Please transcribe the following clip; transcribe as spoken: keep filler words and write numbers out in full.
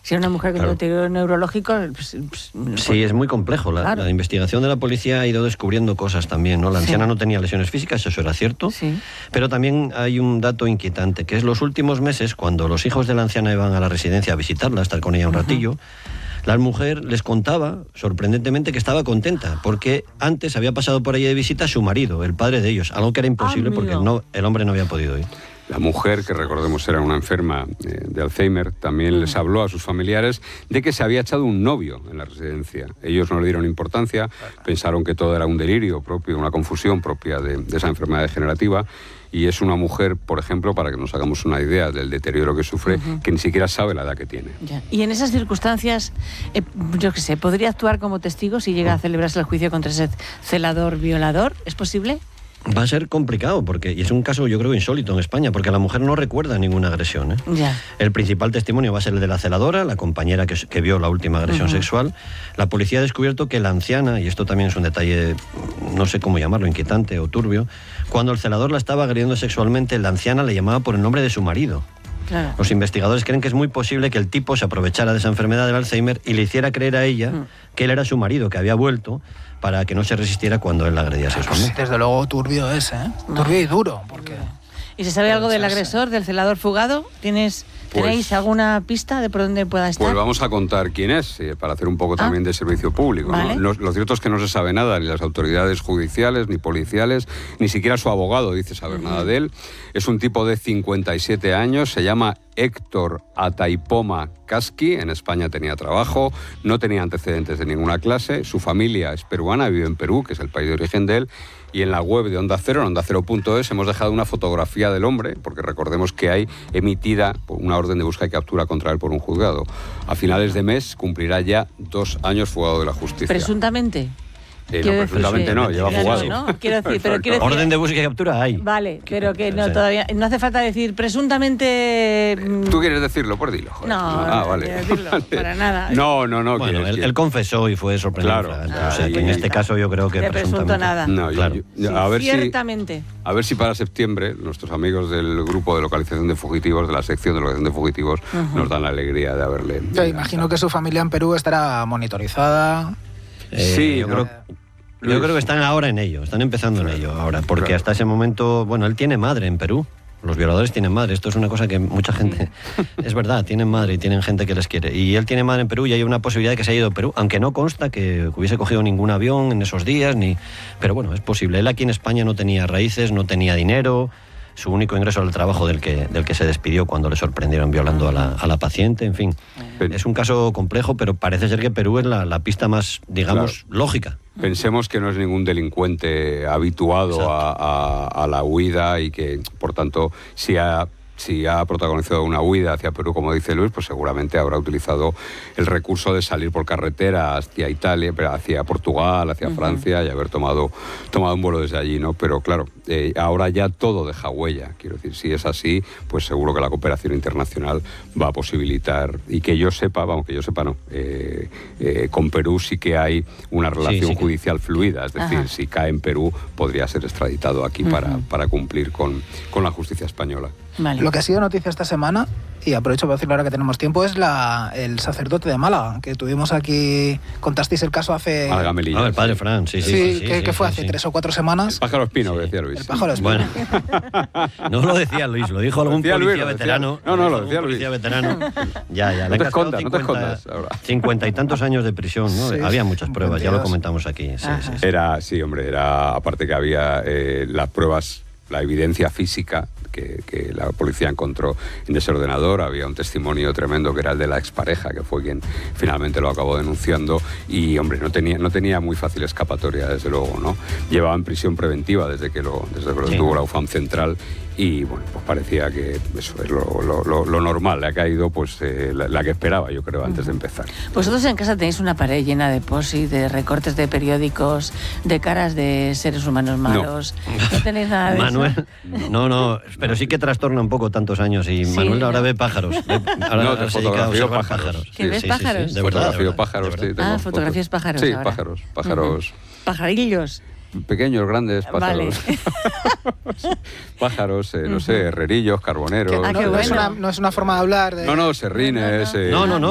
Si era una mujer con Claro. un deterioro neurológico... Pues, pues, Sí, es muy complejo. La, Claro. la investigación de la policía ha ido descubriendo cosas también, ¿no? La Sí. anciana no tenía lesiones físicas, eso era cierto. Sí. Pero también hay un dato inquietante, que es los últimos meses, cuando los hijos de la anciana iban a la residencia a visitarla, a estar con ella un ratillo, la mujer les contaba, sorprendentemente, que estaba contenta, porque antes había pasado por allí de visita su marido, el padre de ellos, algo que era imposible Amigo. porque no, el hombre no había podido ir. La mujer, que recordemos era una enferma eh, de Alzheimer, también les habló a sus familiares de que se había echado un novio en la residencia. Ellos no le dieron importancia, pensaron que todo era un delirio propio, una confusión propia de, de esa enfermedad degenerativa. Y es una mujer, por ejemplo, para que nos hagamos una idea del deterioro que sufre, uh-huh. que ni siquiera sabe la edad que tiene. Ya. Y en esas circunstancias, eh, yo qué sé, ¿podría actuar como testigo si llega a celebrarse el juicio contra ese celador violador? ¿Es posible? Va a ser complicado, porque y es un caso yo creo insólito en España, porque la mujer no recuerda ninguna agresión, ¿eh? Ya. El principal testimonio va a ser el de la celadora, la compañera que, que vio la última agresión uh-huh. sexual. La policía ha descubierto que la anciana, y esto también es un detalle, no sé cómo llamarlo, inquietante o turbio, cuando el celador la estaba agrediendo sexualmente, la anciana le llamaba por el nombre de su marido. Claro. Los investigadores creen que es muy posible que el tipo se aprovechara de esa enfermedad del Alzheimer y le hiciera creer a ella uh-huh. que él era su marido, que había vuelto, para que no se resistiera cuando él la agredía sexualmente. Sí, desde luego turbio es, ¿eh? Turbio y duro, porque... ¿Y se sabe algo del agresor, del celador fugado? ¿Tienes, Pues- ¿Tenéis alguna pista de por dónde pueda estar? Pues vamos a contar quién es, eh, para hacer un poco Ah. también de servicio público, ¿no? Vale. Lo, lo cierto es que no se sabe nada, ni las autoridades judiciales, ni policiales, ni siquiera su abogado dice saber Uh-huh. nada de él. Es un tipo de cincuenta y siete años, se llama Héctor Ataipoma Kaski, en España tenía trabajo, no tenía antecedentes de ninguna clase, su familia es peruana, vive en Perú, que es el país de origen de él, y en la web de Onda Cero, en onda cero punto es, hemos dejado una fotografía del hombre, porque recordemos que hay emitida una orden de busca y captura contra él por un juzgado. A finales de mes cumplirá ya dos años fugado de la justicia. ¿Presuntamente? Eh, no, Quiero presuntamente decir- no, lleva Claro, fugado. ¿no? Quiero decir, pero quiero decir... Orden de búsqueda y captura hay. Vale, pero que no Sí. todavía no hace falta decir presuntamente. mm, ¿Tú quieres decirlo? Pues dilo. Joder. No, ah, no vale. quiero decirlo, para nada. No, no, no. Bueno, quieres- él, quieres- él confesó y fue sorprendente. Claro. O Ah, sea, que en pues este está. caso yo creo que De presunto presuntamente... nada. No, yo- Claro. yo- yo- Sí, a ver si ciertamente. a ver si para septiembre nuestros amigos del grupo de localización de fugitivos, de la sección de localización de fugitivos, Ujú. nos dan la alegría de haberle. Yo imagino que su familia en Perú estará monitorizada. Eh, Sí, yo, ¿no? creo, yo creo que están ahora en ello, están empezando en ello ahora, porque Claro. hasta ese momento, bueno, él tiene madre en Perú. Los violadores tienen madre, esto es una cosa que mucha gente... Es verdad, tienen madre y tienen gente que les quiere. Y él tiene madre en Perú y hay una posibilidad de que se haya ido a Perú, aunque no consta que hubiese cogido ningún avión en esos días, ni... pero bueno, es posible. Él aquí en España no tenía raíces, no tenía dinero, su único ingreso era el trabajo del que, del que se despidió cuando le sorprendieron violando a la, a la paciente, en fin. Es un caso complejo, pero parece ser que Perú es la, la pista más, digamos, lógica. Pensemos que no es ningún delincuente habituado a, a- a la huida y que, por tanto, si ha, si ha protagonizado una huida hacia Perú, como dice Luis, pues seguramente habrá utilizado el recurso de salir por carretera hacia Italia, pero hacia Portugal, hacia Ujú. Francia y haber tomado, tomado un vuelo desde allí, ¿no? Pero claro, eh, ahora ya todo deja huella. Quiero decir, si es así, pues seguro que la cooperación internacional va a posibilitar, y que yo sepa, vamos, que yo sepa, no, eh, eh, con Perú sí que hay una relación sí que- judicial fluida, es decir, Ajá. si cae en Perú podría ser extraditado aquí para, Ujú. para cumplir con, con la justicia española. Vale. Lo que ha sido noticia esta semana, y aprovecho para decirlo ahora que tenemos tiempo, es la, el sacerdote de Málaga, que tuvimos aquí, contasteis el caso hace... Málaga Melilla. Ah, el padre Fran, sí, sí. Sí, sí, sí, que, sí, que fue sí, hace sí. tres o cuatro semanas. Pájaro espino, Sí. que decía Luis. El pájaro espino. Bueno, no lo decía Luis, lo dijo algún Decía Luis, policía lo decía- veterano. no, no, lo algún decía Luis. policía veterano. Ya, ya. No le han te cascado escondas, no te cincuenta escondas ahora. cincuenta y tantos años de prisión, ¿no? Sí, Había muchas pruebas, ya lo cincuenta y dos. comentamos aquí. Sí, Ajá. sí, sí. Era, sí, hombre, era, aparte que había eh, las pruebas, la evidencia física que, que la policía encontró en ese ordenador, había un testimonio tremendo que era el de la expareja, que fue quien finalmente lo acabó denunciando, y hombre, no tenía, no tenía muy fácil escapatoria, desde luego, ¿no? Llevaba en prisión preventiva desde que lo, desde que lo Sí. tuvo la U F A M Central, y bueno, pues parecía que eso es lo, lo- lo- lo normal, le ha caído pues eh, la, la que esperaba, yo creo, antes de empezar. Vosotros en casa tenéis una pared llena de post-it, de recortes de periódicos, de caras de seres humanos malos. No, tenéis nada de Manuel, eso. no, no, pero sí que trastorna un poco tantos años y Sí, Manuel ahora ¿no? ve pájaros. Ve- ahora, No, ahora te se dedica a fotografío observar pájaros. ¿Que ves pájaros? de verdad, de Fotografío verdad, pájaros, de sí. verdad. tengo Ah, fotografías fotos. pájaros Sí, ahora. pájaros, pájaros. Pajarillos. Pequeños, grandes, Vale. pájaros. Pájaros, eh, no sé, herrerillos, carboneros. Ah, no, qué no es bueno. una, no es una forma de hablar de... No, no, serrines. No, no, no. eh, No, no, no.